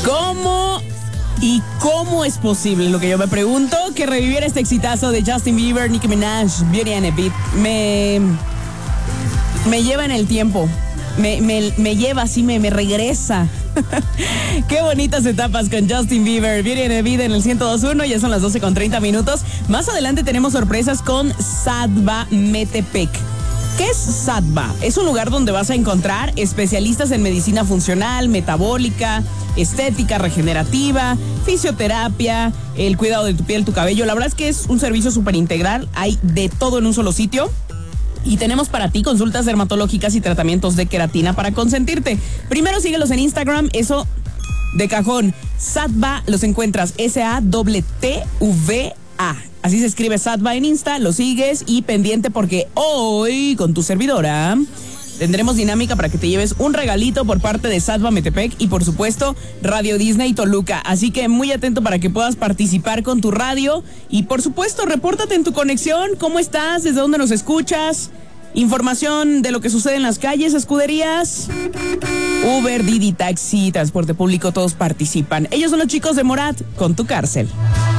¿Cómo y cómo es posible, lo que yo me pregunto, que revivir este exitazo de Justin Bieber, Nicki Minaj, Beauty and the Beat me lleva en el tiempo? Me lleva así, me regresa. Qué bonitas etapas con Justin Bieber, Beauty and the Beat en el 102.1, ya son las 12:30. Más adelante tenemos sorpresas con Sadva Metepec. ¿Qué es Sadva? Es un lugar donde vas a encontrar especialistas en medicina funcional, metabólica, estética, regenerativa, fisioterapia, el cuidado de tu piel, tu cabello. La verdad es que es un servicio súper integral, hay de todo en un solo sitio. Y tenemos para ti consultas dermatológicas y tratamientos de queratina para consentirte. Primero síguelos en Instagram, eso de cajón. Sadva, los encuentras SATTVA. Así se escribe Sadva en Insta, lo sigues y pendiente porque hoy con tu servidora tendremos dinámica para que te lleves un regalito por parte de Sadva Metepec y por supuesto Radio Disney Toluca. Así que muy atento para que puedas participar con tu radio y por supuesto repórtate en tu conexión. ¿Cómo estás? ¿Desde dónde nos escuchas? Información de lo que sucede en las calles, escuderías, Uber, Didi, taxi, transporte público, todos participan. Ellos son los chicos de Morat con Tu Cárcel.